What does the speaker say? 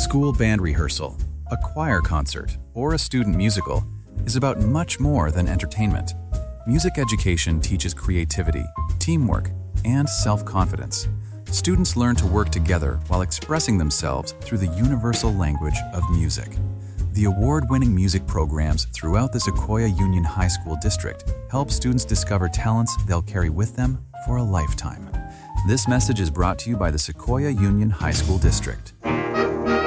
school band rehearsal, a choir concert, or a student musical is about much more than entertainment. Music education teaches creativity, teamwork, and self-confidence. Students learn to work together while expressing themselves through the universal language of music. The award-winning music programs throughout the Sequoia Union High School District help students discover talents they'll carry with them for a lifetime. This message is brought to you by the Sequoia Union High School District.